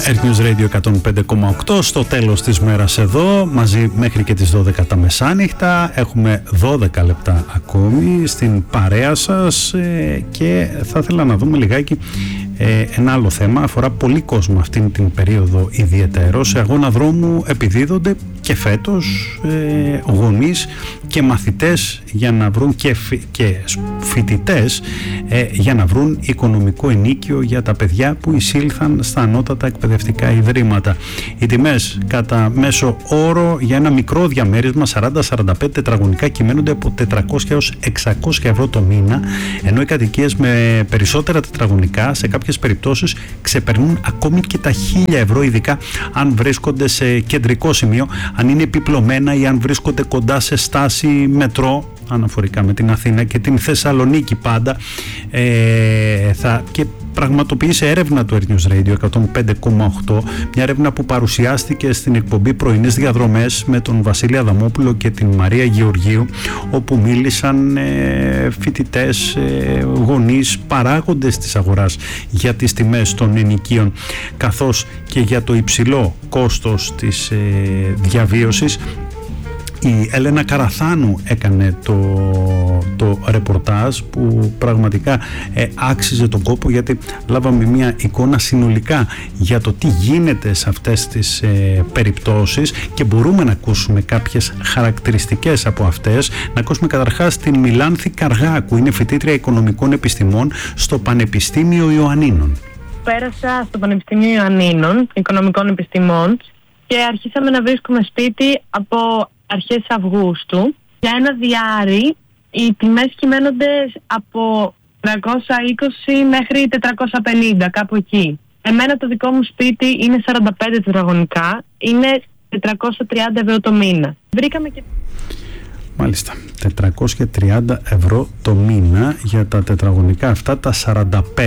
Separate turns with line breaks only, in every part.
Earth News Radio 105,8 στο τέλος της μέρας εδώ, μαζί μέχρι και τις 12 τα μεσάνυχτα. Έχουμε 12 λεπτά ακόμη στην παρέα σας και θα ήθελα να δούμε λιγάκι ένα άλλο θέμα. Αφορά πολύ κόσμο αυτήν την περίοδο ιδιαιτέρως. Σε αγώνα δρόμου επιδίδονται και φέτος γονείς και μαθητές για να βρουν και φοιτητές για να βρουν οικονομικό ενίκιο για τα παιδιά που εισήλθαν στα ανώτατα εκπαιδευτικά ιδρύματα. Οι τιμές κατά μέσο όρο για ένα μικρό διαμέρισμα 40-45 τετραγωνικά κυμαίνονται από 400 έως 600 ευρώ το μήνα, ενώ οι κατοικίες με περισσότερα τετραγωνικά σε κάποιες περιπτώσεις ξεπερνούν ακόμη και τα 1000 ευρώ, ειδικά αν βρίσκονται σε κεντρικό σημείο, αν είναι επιπλωμένα ή αν βρίσκονται κοντά σε στάση μετρό, αναφορικά με την Αθήνα και την Θεσσαλονίκη πάντα. Και πραγματοποίησε έρευνα του Earth News Radio 105,8, μια έρευνα που παρουσιάστηκε στην εκπομπή Πρωινές Διαδρομές με τον Βασίλη Αδαμόπουλο και την Μαρία Γεωργίου, όπου μίλησαν φοιτητές, γονείς, παράγοντες της αγοράς για τις τιμές των ενοικίων, καθώς και για το υψηλό κόστος της διαβίωσης. Η Έλενα Καραθάνου έκανε το ρεπορτάζ που πραγματικά άξιζε τον κόπο, γιατί λάβαμε μια εικόνα συνολικά για το τι γίνεται σε αυτές τις περιπτώσεις και μπορούμε να ακούσουμε κάποιες χαρακτηριστικές από αυτές. Να ακούσουμε καταρχάς την Μιλάνθη Καργάκου, είναι φοιτήτρια οικονομικών επιστημών στο Πανεπιστήμιο Ιωαννίνων.
Πέρασα στο Πανεπιστήμιο Ιωαννίνων οικονομικών επιστημών και αρχίσαμε να βρίσκουμε σπίτι από αρχές Αυγούστου. Για ένα διάρρη οι τιμές κυμαίνονται από 320 μέχρι 450, κάπου εκεί. Εμένα το δικό μου σπίτι είναι 45 τετραγωνικά, είναι 430 ευρώ το μήνα. Βρήκαμε και...
Μάλιστα, 430 ευρώ το μήνα για τα τετραγωνικά αυτά, τα 45,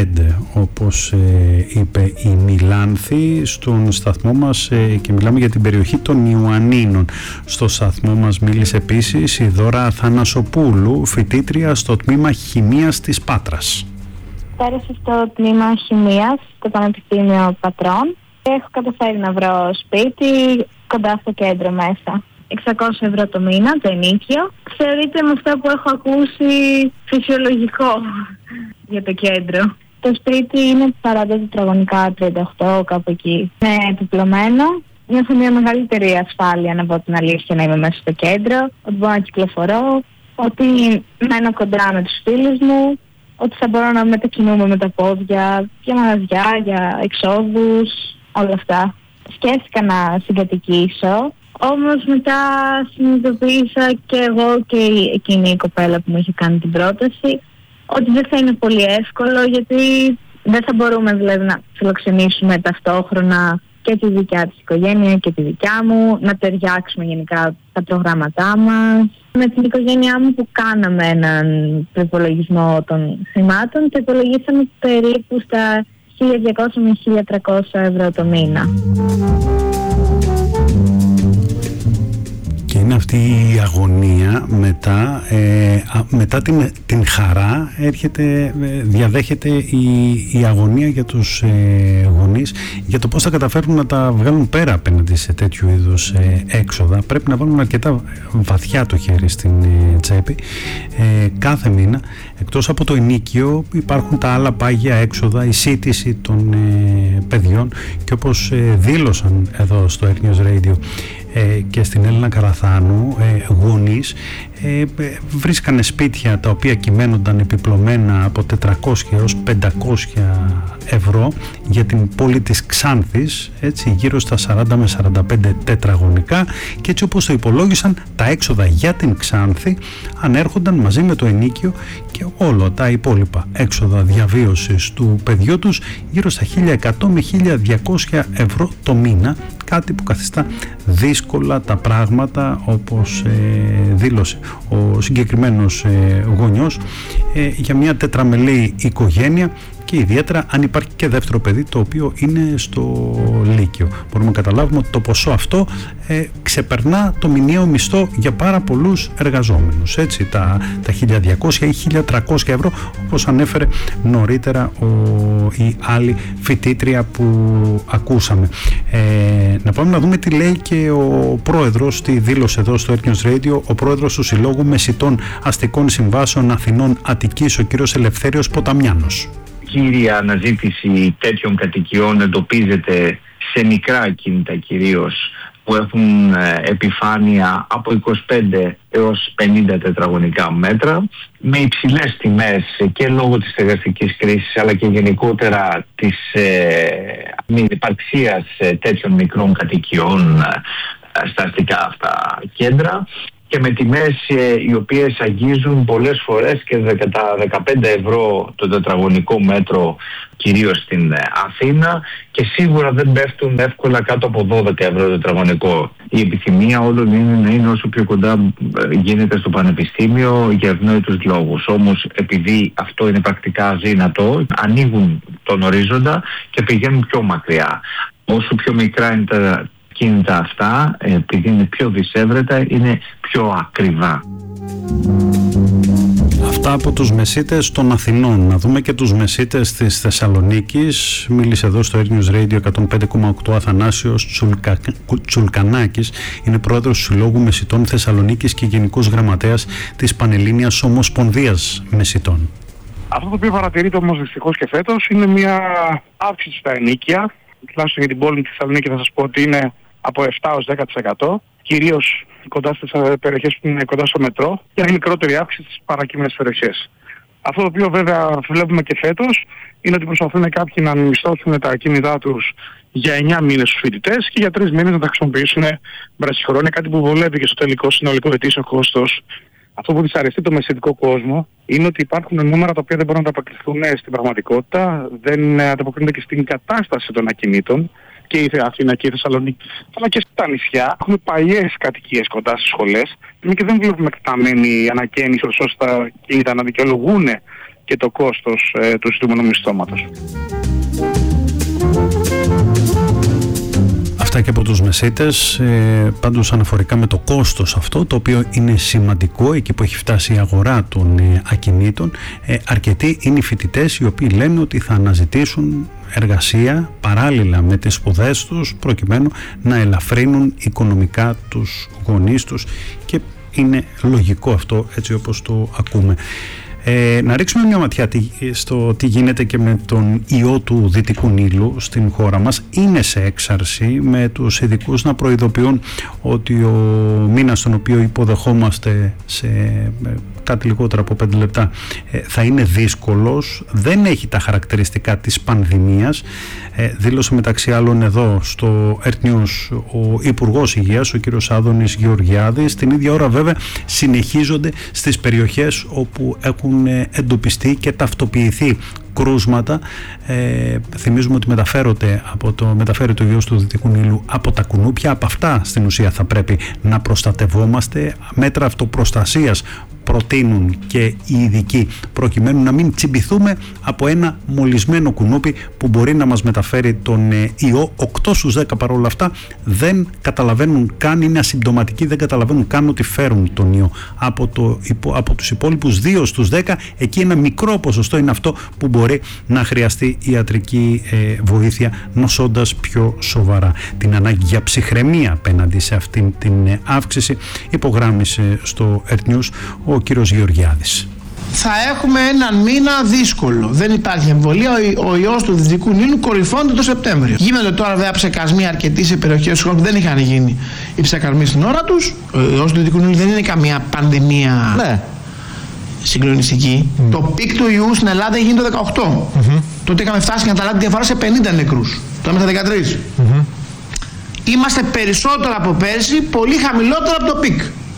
όπως είπε η Μιλάνθη στον σταθμό μας, και μιλάμε για την περιοχή των Ιωαννίνων. Στο σταθμό μας μίλησε επίσης η Δώρα Θανασοπούλου, φοιτήτρια στο τμήμα Χημείας της Πάτρας.
Πέρασα στο τμήμα Χημείας στο Πανεπιστήμιο Πατρών και έχω καταφέρει να βρω σπίτι κοντά στο κέντρο μέσα. 600 ευρώ το μήνα, το ενίκιο. Θεωρείται με αυτά που έχω ακούσει φυσιολογικό για το κέντρο. Το σπίτι είναι 40 τετραγωνικά, 38, κάπου εκεί. Είναι επιπλωμένο. Νιώθω μια μεγαλύτερη ασφάλεια, να πω την αλήθεια, να είμαι μέσα στο κέντρο. Ότι μπορώ να κυκλοφορώ, ότι μένω κοντά με τους φίλους μου, ότι θα μπορώ να μετακινούμε με τα πόδια, για μαγαζιά, για εξόδους, όλα αυτά. Σκέφτηκα να συγκατοικήσω. Όμως μετά συνειδητοποίησα και εγώ και εκείνη η κοπέλα που μου είχε κάνει την πρόταση ότι δεν θα είναι πολύ εύκολο, γιατί δεν θα μπορούμε δηλαδή να φιλοξενήσουμε ταυτόχρονα και τη δικιά της οικογένεια και τη δικιά μου, να ταιριάξουμε γενικά τα προγράμματά μας. Με την οικογένειά μου που κάναμε έναν προϋπολογισμό των χρημάτων, το υπολογίσαμε περίπου στα 1.200 με 1.300 ευρώ το μήνα.
Και είναι αυτή η αγωνία μετά την χαρά διαδέχεται η αγωνία για τους γονείς για το πώς θα καταφέρουν να τα βγάλουν πέρα απέναντι σε τέτοιου είδους έξοδα. Πρέπει να βάλουν αρκετά βαθιά το χέρι στην τσέπη κάθε μήνα. Εκτός από το ενίκιο υπάρχουν τα άλλα πάγια έξοδα, η σύντηση των παιδιών, και όπως δήλωσαν εδώ στο Earth News Radio και στην Έλληνα Καραθάνου, γονείς βρίσκανε σπίτια τα οποία κυμαίνονταν επιπλωμένα από 400 έως 500 ευρώ για την πόλη της Ξάνθης, έτσι, γύρω στα 40 με 45 τετραγωνικά, και έτσι όπως το υπολόγισαν, τα έξοδα για την Ξάνθη ανέρχονταν μαζί με το ενίκιο και όλα τα υπόλοιπα έξοδα διαβίωσης του παιδιού τους γύρω στα 1.100 με 1.200 ευρώ το μήνα, κάτι που καθιστά δύσκολα τα πράγματα, όπως δήλωσε ο συγκεκριμένος γονιός, για μια τετραμελή οικογένεια, και ιδιαίτερα αν υπάρχει και δεύτερο παιδί το οποίο είναι στο Λύκειο. Μπορούμε να καταλάβουμε ότι το ποσό αυτό ξεπερνά το μηνιαίο μισθό για πάρα πολλούς εργαζόμενους, έτσι, τα 1.200 ή 1.300 ευρώ, όπως ανέφερε νωρίτερα ο η άλλη φοιτήτρια που ακούσαμε. Να πάμε να δούμε τι λέει και ο πρόεδρος, τη δήλωσε εδώ στο Earth News Radio, ο πρόεδρος του Συλλόγου Μεσιτών Αστικών Συμβάσεων Αθηνών Αττικής, ο κύριος Ελευθέριος Ποταμιάνος.
Κύρια αναζήτηση τέτοιων κατοικιών εντοπίζεται σε μικρά ακίνητα κυρίως, που έχουν επιφάνεια από 25 έως 50 τετραγωνικά μέτρα, με υψηλές τιμές και λόγω της στεγαστικής κρίσης, αλλά και γενικότερα της μη υπαρξίας τέτοιων μικρών κατοικιών στα αστικά αυτά κέντρα, και με τιμές οι οποίες αγγίζουν πολλές φορές και τα 15 ευρώ το τετραγωνικό μέτρο, κυρίως στην Αθήνα, και σίγουρα δεν πέφτουν εύκολα κάτω από 12 ευρώ το τετραγωνικό. Η επιθυμία όλων είναι να είναι όσο πιο κοντά γίνεται στο πανεπιστήμιο για ευνόητους λόγους. Όμως επειδή αυτό είναι πρακτικά αδύνατο, ανοίγουν τον ορίζοντα και πηγαίνουν πιο μακριά. Όσο πιο μικρά είναι τα κίνητα αυτά, επειδή είναι πιο δυσέβρετα, είναι πιο ακριβά.
Αυτά από τους μεσίτες των Αθηνών. Να δούμε και τους μεσίτες της Θεσσαλονίκης. Μίλησε εδώ στο Earth News Radio 105,8 Αθανάσιος Τσουλκανάκης. Είναι πρόεδρος του Συλλόγου Μεσιτών Θεσσαλονίκης και γενικός γραμματέας της Πανελλήνιας Ομοσπονδίας Μεσιτών.
Αυτό το οποίο παρατηρείται όμως δυστυχώς και φέτος είναι μια αύξηση στα ενοίκια. Τουλάχιστον για την πόλη της Θεσσαλονίκη θα σας πω ότι είναι από 7 έως 10%. Κυρίως κοντά στις περιοχές που είναι κοντά στο μετρό, και ένα μικρότερη αύξηση στις παρακείμενες περιοχές. Αυτό το οποίο βέβαια βλέπουμε και φέτος είναι ότι προσπαθούν κάποιοι να μισθώσουν τα ακίνητά τους για 9 μήνες στους φοιτητές και για 3 μήνες να τα χρησιμοποιήσουν βραχυχρόνια, κάτι που βολεύει και στο τελικό συνολικό ετήσιο κόστος. Αυτό που δυσαρεστεί το μεσητικό κόσμο είναι ότι υπάρχουν νούμερα τα οποία δεν μπορούν να ανταποκριθούν στην πραγματικότητα, δεν ανταποκρίνονται και στην κατάσταση των ακινήτων. Και η Αθήνα και η Θεσσαλονίκη, αλλά και στα νησιά, έχουμε παλιές κατοικίες κοντά στις σχολές και δεν βλέπουμε εκταμένη ανακαίνιση ώστε τα κίνητα να δικαιολογούν και το κόστος του ζητούμενου μισθώματος.
Αυτά και από τους μεσίτες. Πάντως αναφορικά με το κόστος αυτό, το οποίο είναι σημαντικό εκεί που έχει φτάσει η αγορά των ακινήτων, αρκετοί είναι οι φοιτητές οι οποίοι λένε ότι θα αναζητήσουν εργασία παράλληλα με τις σπουδές τους προκειμένου να ελαφρύνουν οικονομικά τους γονείς τους, και είναι λογικό αυτό έτσι όπως το ακούμε. Να ρίξουμε μια ματιά στο τι γίνεται και με τον ιό του Δυτικού Νείλου στην χώρα μας. Είναι σε έξαρση, με τους ειδικούς να προειδοποιούν ότι ο μήνας τον οποίο υποδεχόμαστε σε κάτι λιγότερα από 5 λεπτά θα είναι δύσκολος, δεν έχει τα χαρακτηριστικά της πανδημίας. Δήλωσε μεταξύ άλλων εδώ στο Earth News ο Υπουργός Υγείας, ο κύριος Άδωνης Γεωργιάδης. Την ίδια ώρα βέβαια συνεχίζονται στις περιοχές όπου έχουν εντοπιστεί και ταυτοποιηθεί κρούσματα. Θυμίζουμε ότι μεταφέρεται ο ιός του Δυτικού Νείλου από τα κουνούπια. Από αυτά στην ουσία θα πρέπει να προστατευόμαστε. Μέτρα αυτοπροστασίας προτείνουν και οι ειδικοί, προκειμένου να μην τσιμπηθούμε από ένα μολυσμένο κουνούπι που μπορεί να μας μεταφέρει τον ιό. 8 στους 10 παρόλα αυτά δεν καταλαβαίνουν καν, είναι ασυμπτωματικοί, δεν καταλαβαίνουν καν ότι φέρουν τον ιό. Από τους υπόλοιπους 2 στους 10, εκεί ένα μικρό ποσοστό είναι αυτό που μπορεί να χρειαστεί ιατρική βοήθεια, νοσώντας πιο σοβαρά. Την ανάγκη για ψυχραιμία απέναντι σε αυτήν την αύξηση υπογράμμισε στο Earth News ο κύριος Γεωργιάδης.
Θα έχουμε έναν μήνα δύσκολο. Δεν υπάρχει εμβολία. Ο ιός του Δυτικού Νείλου κορυφώνεται το Σεπτέμβριο. Γίνονται τώρα βέβαια ψεκασμοί αρκετοί σε περιοχές που δεν είχαν γίνει οι ψεκασμοί στην ώρα τους. Ο ιός του Δυτικού Νείλου δεν είναι καμία πανδημία συγκλονιστική. Το πικ του ιού στην Ελλάδα γίνει το 18. Τότε είχαμε φτάσει να καταλάβει τη διαφορά σε 50 νεκρούς. Τώρα είμαστε 13. Είμαστε περισσότερο από πέρσι, πολύ χαμηλότερο από το πικ.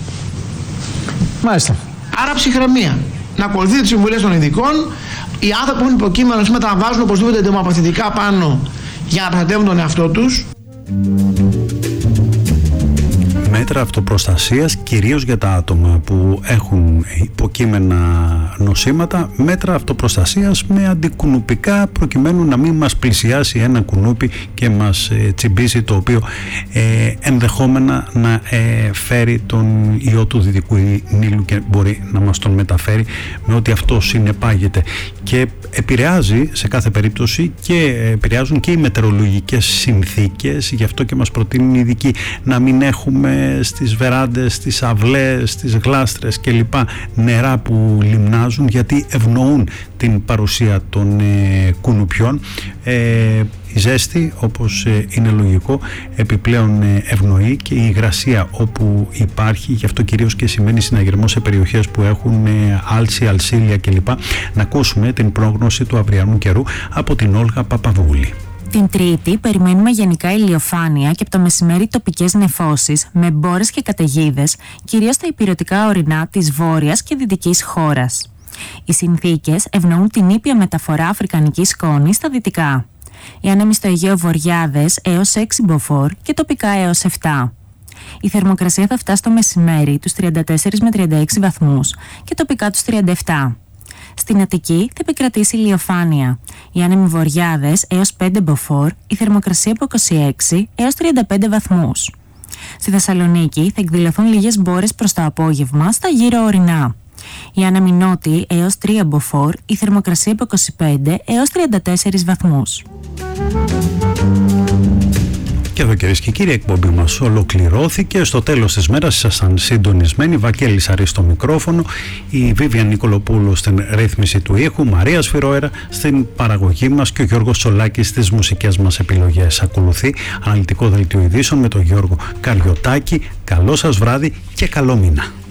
Μάλιστα.
Άρα ψυχραιμία. Να ακολουθείτε τις συμβουλές των ειδικών. Οι άνθρωποι που είναι υποκείμενος σήμερα να βάζουν οπωσδήποτε ντομοπαθητικά πάνω για να προστατεύουν τον εαυτό τους.
μέτρα αυτοπροστασίας, κυρίως για τα άτομα που έχουν υποκείμενα νοσήματα, μέτρα αυτοπροστασίας με αντικουνουπικά, προκειμένου να μην μας πλησιάσει ένα κουνούπι και μας τσιμπήσει, το οποίο ενδεχόμενα να φέρει τον ιό του Δυτικού Νείλου και μπορεί να μας τον μεταφέρει με ό,τι αυτό συνεπάγεται. Και επηρεάζει σε κάθε περίπτωση και επηρεάζουν και οι μετεωρολογικές συνθήκες, γι' αυτό και μας προτείνουν οι ειδικοί να μην έχουμε στις βεράντες, στις αυλές, στις γλάστρες κλπ. Νερά που λιμνάζουν, γιατί ευνοούν την παρουσία των κουνουπιών. Η ζέστη, όπως είναι λογικό, επιπλέον ευνοεί, και η υγρασία όπου υπάρχει, γι' αυτό κυρίως και σημαίνει συναγερμό σε περιοχές που έχουν άλση, αλσίλια κλπ. Να ακούσουμε την πρόγνωση του αυριανού καιρού από την Όλγα Παπαβούλη.
Την Τρίτη περιμένουμε γενικά ηλιοφάνεια και από το μεσημέρι τοπικές νεφώσεις με μπόρες και καταιγίδες, κυρίως στα ηπειρωτικά ορεινά της βόρειας και δυτικής χώρας. Οι συνθήκες ευνοούν την ήπια μεταφορά αφρικανικής σκόνης στα δυτικά. Οι άνεμοι στο Αιγαίο βοριάδες έως 6 μποφόρ και τοπικά έως 7. Η θερμοκρασία θα φτάσει το μεσημέρι τους 34 με 36 βαθμούς και τοπικά τους 37. Στην Αττική θα επικρατήσει ηλιοφάνεια. Οι άνεμοι βοριάδες έως 5 μποφόρ, η θερμοκρασία από 26 έως 35 βαθμούς. Στη Θεσσαλονίκη θα εκδηλωθούν λίγες μπόρες προς το απόγευμα στα γύρω ορεινά. Οι άνεμοι νότιοι έως 3 μποφόρ, η θερμοκρασία από 25 έως 34 βαθμούς.
Και εδώ, κυρίες και κύριοι, η εκπομπή μας ολοκληρώθηκε. Στο τέλος της μέρας ήσασταν συντονισμένοι. Βαγγέλης Αρής στο μικρόφωνο, η Βίβιαν Νικολοπούλου στην ρύθμιση του ήχου, Μαρία Σφυρόερα στην παραγωγή μας και ο Γιώργος Σολάκης στις μουσικές μας επιλογές. Ακολουθεί αναλυτικό δελτίο ειδήσεων με τον Γιώργο Καριωτάκη. Καλό σας βράδυ και καλό μήνα.